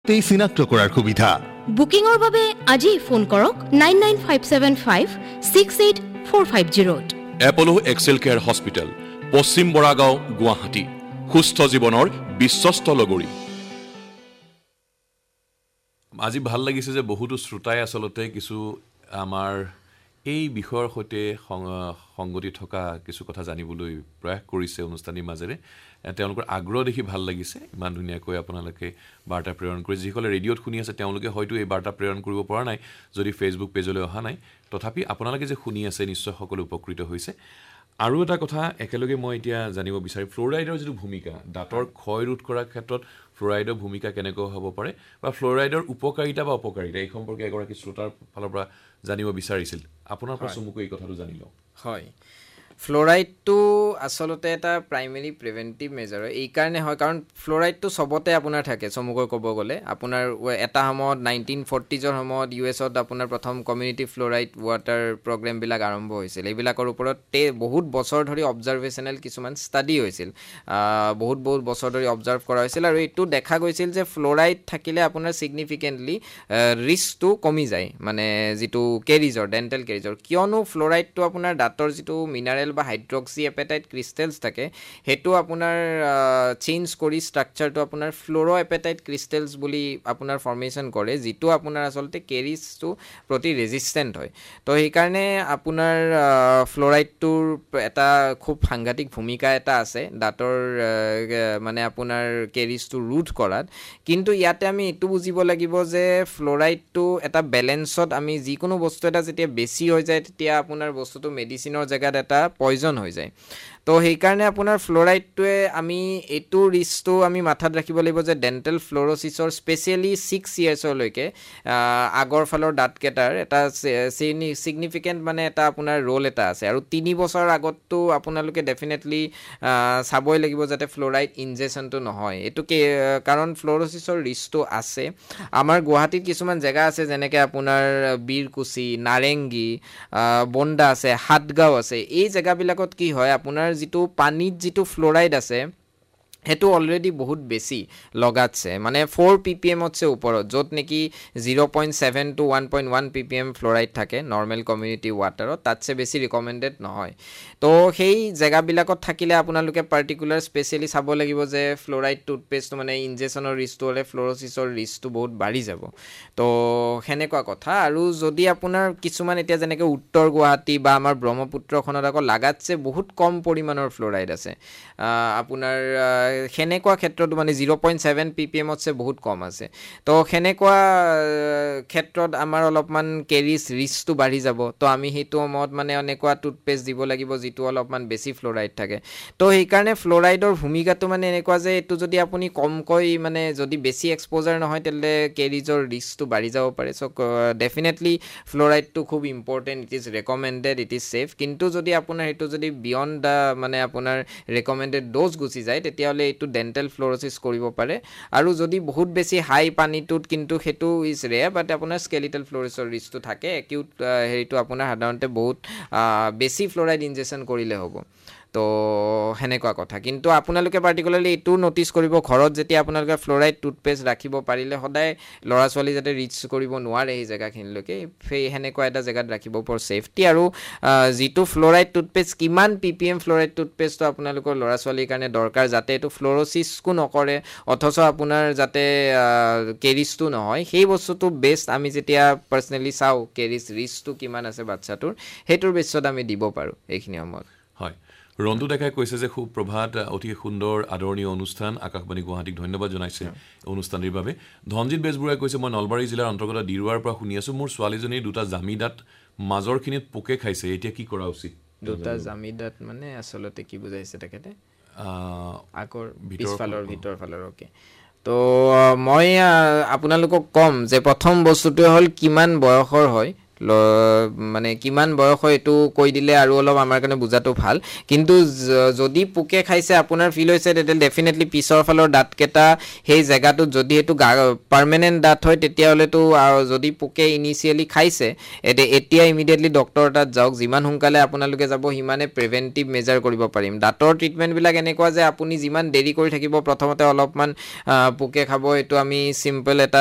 তেই চিনাক্ত কৰাৰ সুবিধা বুকিংৰ বাবে আজি ফোন কৰক 9957568450 এপলো এক্সেল কেয়াৰ হস্পিটেল পশ্চিম বৰাগাঁও গুৱাহাটী সুস্থ জীৱনৰ বিশ্বস্ত লগৰী আজি ভাল লাগিছে যে বহুতো শ্ৰোতাই আসলতে কিছু আমাৰ এই বিষয়ৰ সৈতে সংগতি থকা কিছু কথা জানিবলৈ প্ৰয়াস কৰিছে অনুষ্ঠানৰ মাজেৰে তেওঁলোকৰ আগ্ৰহ দেখি ভাল লাগিছে ইমান ধুনীয়াকৈ আপোনালোকে বাৰ্তা প্ৰেৰণ কৰি যিসকলে ৰেডিঅ'ত শুনি আছে তেওঁলোকে হয়তো এই বাৰ্তা প্ৰেৰণ কৰিব পৰা নাই যদি ফেচবুক পেজলৈ অহা নাই তথাপি আপোনালোকে যে শুনি আছে নিশ্চয় সকলো উপকৃত হৈছে আৰু এটা কথা একেলগে মই এতিয়া জানিব বিচাৰিম ফ্লোৰাইডৰ যিটো ভূমিকা দাঁতৰ ক্ষয় ৰোধ কৰাৰ ক্ষেত্ৰত ফ্লোৰাইডৰ ভূমিকা কেনেকৈ হ'ব পাৰে বা ফ্লোৰাইডৰ উপকাৰিতা বা অপকাৰিতা এই সম্পৰ্কে এগৰাকী শ্ৰোতাৰ ফালৰ পৰা জানিব বিচাৰিছিল আপোনাৰ পৰা চমুকৈ এই কথাটো জানি লওঁ হয় ফ্লোৰাইডটো আসলতে এটা প্ৰাইমেৰী প্ৰিভেন্টিভ মেজাৰ হয় এই কাৰণে হয় কাৰণ ফ্লোৰাইডটো সবতে আপোনাৰ থাকে চমুকৈ ক'ব গ'লে আপোনাৰ এটা সময়ত 1940ৰ সময়ত ইউএছত আপোনাৰ প্ৰথম কমিউনিটি ফ্লোৰাইড ৱাটাৰ প্ৰগ্ৰেমবিলাক আৰম্ভ হৈছিল এইবিলাকৰ ওপৰত বহুত বছৰ ধৰি অবজাৰভেশ্যনেল কিছুমান ষ্টাডি হৈছিল বহুত বছৰ ধৰি অবজাৰ্ভ কৰা হৈছিল আৰু এইটো দেখা গৈছিল যে ফ্লোৰাইড থাকিলে আপোনাৰ ছিগনিফিকেণ্টলি ৰিস্কটো কমি যায় মানে যিটো কেৰিজৰ ডেণ্টেল কেৰিজৰ কিয়নো ফ্লোৰাইডটো আপোনাৰ দাঁতৰ যিটো মিনাৰেল বা হাইড্ৰক্সি এপেটাইট ক্ৰিষ্টেলছ থাকে হেতু আপোনাৰ চেঞ্জ কৰি ষ্ট্ৰাকচাৰটো আপোনাৰ ফ্লোৰো এপেটাইট ক্ৰিষ্টেলছ বুলি আপোনাৰ ফৰ্মেশ্যন কৰে যিটো আপোনাৰ আসলতে কেৰিজটো প্ৰতি ৰেজিষ্টেণ্ট হয় তো সেইকাৰণে আপোনাৰ ফ্লোৰাইডটোৰ এটা খুব সাংঘাতিক ভূমিকা এটা আছে দাঁতৰ মানে আপোনাৰ কেৰিজটো ৰোধ কৰাত কিন্তু ইয়াতে আমি এইটো বুজিব লাগিব যে ফ্লোৰাইডটো এটা বেলেঞ্চত আমি যিকোনো বস্তু এটা যেতিয়া বেছি হৈ যায় তেতিয়া আপোনাৰ বস্তুটো মেডিচিনৰ জেগাত এটা পয়জন হৈ যায় তো সেইকাৰণে আপোনাৰ ফ্লোৰাইডটোৱে আমি এইটো ৰিস্কটো আমি মাথাত ৰাখিব লাগিব যে ডেণ্টেল ফ্লোৰচিছৰ স্পেচিয়েলি 6 ইয়াৰ্ছলৈকে আগৰ ফালৰ দাঁতকেইটাৰ এটা ছিগনিফিকেণ্ট মানে এটা আপোনাৰ ৰোল এটা আছে আৰু 3 বছৰ আগততো আপোনালোকে ডেফিনেটলি চাবই লাগিব যাতে ফ্লোৰাইড ইনজেকশ্যনটো নহয় এইটো কাৰণ ফ্লোৰচিছৰ ৰিস্কটো আছে আমাৰ গুৱাহাটীত কিছুমান জেগা আছে যেনেকৈ আপোনাৰ বীৰকুচি নাৰেংগী বন্দা আছে হাটগাঁও আছে এই জেগাবিলাকত কি হয় আপোনাৰ যিটো পানীত যিটো ফ্লোৰাইড আছে হেতু অলৰেডি বহুত বেছি লগাতছে মানে 4 ppmতছে ওপৰত য'ত নেকি 0.7 to 1.1 ppm ফ্লোৰাইড থাকে নৰ্মেল কমিউনিটি ৱাটাৰত তাতছে বেছি ৰিকমেণ্ডেড নহয় তো সেই জেগাবিলাকত থাকিলে আপোনালোকে পাৰ্টিকুলাৰ স্পেচিয়েলি চাব লাগিব যে ফ্লোৰাইড টুথপেষ্টটো মানে ইনজেকশ্যনৰ ৰিস্কটো হ'লে ফ্লোৰচিছৰ ৰিস্কটো বহুত বাঢ়ি যাব তো সেনেকুৱা কথা আৰু যদি আপোনাৰ কিছুমান এতিয়া যেনেকৈ উত্তৰ গুৱাহাটী বা আমাৰ ব্ৰহ্মপুত্ৰখনত আকৌ লাগাতছে বহুত কম পৰিমাণৰ ফ্লোৰাইড আছে আপোনাৰ সেনেকুৱা ক্ষেত্ৰত মানে 0.7 ppmতছে বহুত কম আছে তো সেনেকুৱা ক্ষেত্ৰত আমাৰ অলপমান কেৰিজ ৰিস্কটো বাঢ়ি যাব তো আমি সেইটো মত মানে এনেকুৱা টুথপেষ্ট দিব লাগিব যিটো অলপমান বেছি ফ্লোৰাইড থাকে তো সেইকাৰণে ফ্লোৰাইডৰ ভূমিকাটো মানে এনেকুৱা যে এইটো যদি আপুনি কমকৈ মানে যদি বেছি এক্সপ'জাৰ নহয় তেন্তে কেৰিজৰ ৰিস্কটো বাঢ়ি যাব পাৰে চ' ডেফিনেটলি ফ্লোৰাইডটো খুব important it is recommended it is safe কিন্তু যদি আপোনাৰ সেইটো যদি বিয়ণ্ড দ্য মানে আপোনাৰ ৰেকমেণ্ডেড ড'জ গুচি যায় তেতিয়াহ'লে এইটো ডেণ্টেল ফ্লোৰচিছ কৰিব পাৰে আৰু যদি বহুত বেছি হাই পানীটোত কিন্তু সেইটো ইজ ৰেয়াৰ বাট আপোনাৰ স্কেলিটেল ফ্লোৰচিছৰ ৰিস্কটো থাকে একিউট হেৰিটো আপোনাৰ সাধাৰণতে বহুত বেছি ফ্লোৰাইড ইনজেকশ্যন কৰিলে হ'ব তো সেনেকুৱা কথা কিন্তু আপোনালোকে পাৰ্টিকুলাৰলি এইটো ন'টিছ কৰিব ঘৰত যেতিয়া আপোনালোকে ফ্লোৰাইড টুথপেষ্ট ৰাখিব পাৰিলে সদায় ল'ৰা ছোৱালী যাতে ৰিচ কৰিব নোৱাৰে সেই জেগাখিনিলৈকে সেই সেনেকুৱা এটা জেগাত ৰাখিব ফৰ ছেফটি আৰু যিটো ফ্লোৰাইড টুথপেষ্ট কিমান ppm ফ্লোৰাইড টুথপেষ্টটো আপোনালোকৰ ল'ৰা ছোৱালীৰ কাৰণে দৰকাৰ যাতে এইটো ফ্লোৰচিছকো নকৰে অথচ আপোনাৰ যাতে কেৰিজটো নহয় সেই বস্তুটো বেষ্ট আমি যেতিয়া পাৰ্চনেলি চাওঁ কেৰিজ ৰিস্কটো কিমান আছে বাচ্চাটোৰ সেইটোৰ বেছত আমি দিব পাৰোঁ এইখিনি সময়ত হয় ৰন্তু ডেকাই কৈছে যে খুব প্ৰভাত অতি সুন্দৰ আদৰণীয় অনুষ্ঠান আকাশবাণী গুৱাহাটীক ধন্যবাদ জনাইছে অনুষ্ঠানৰ বাবে ধনজিৎ বেজবৰুৱাই কৈছে মই নলবাৰী জিলাৰ অন্তৰ্গত দিৰুৱাৰ পৰা শুনি আছোঁ মোৰ ছোৱালীজনীৰ দুটা জামিদাঁত মাজৰখিনিত পোকে খাইছে এতিয়া কি কৰা উচিত দুটা জামিদাঁত মানে আচলতে কি বুজাইছে তেখেতে আগৰ ভিতৰ ফালৰ অ'কে তো মই আপোনালোকক ক'ম যে প্ৰথম বস্তুটোৱে হ'ল কিমান বয়সৰ হয় মানে কিমান বয়স হয় এইটো কৈ দিলে আৰু অলপ আমাৰ কাৰণে বুজাটো ভাল কিন্তু যদি পোকে খাইছে আপোনাৰ ফিল হৈছে তেতিয়া ডেফিনেটলি পিছৰ ফালৰ দাঁতকেইটা সেই জেগাটোত যদি এইটো পাৰ্মানেণ্ট দাঁত হয় তেতিয়াহ'লেতো যদি পোকে ইনিচিয়েলি খাইছে এতিয়া ইমিডিয়েটলি ডক্টৰ তাত যাওক যিমান সোনকালে আপোনালোকে যাব সিমানে প্ৰিভেণ্টিভ মেজাৰ কৰিব পাৰিম দাঁতৰ ট্ৰিটমেণ্টবিলাক এনেকুৱা যে আপুনি যিমান দেৰি কৰি থাকিব প্ৰথমতে অলপমান পোকে খাব এইটো আমি চিম্পল এটা